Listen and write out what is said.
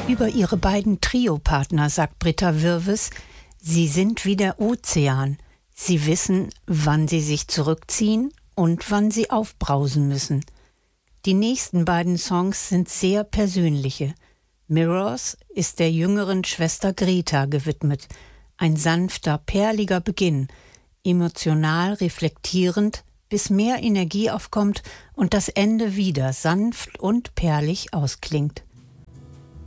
Über ihre beiden Trio-Partner sagt Britta Wirves: Sie sind wie der Ozean. Sie wissen, wann sie sich zurückziehen und wann sie aufbrausen müssen. Die nächsten beiden Songs sind sehr persönliche. Mirrors ist der jüngeren Schwester Greta gewidmet. Ein sanfter, perliger Beginn, emotional reflektierend, bis mehr Energie aufkommt und das Ende wieder sanft und perlig ausklingt.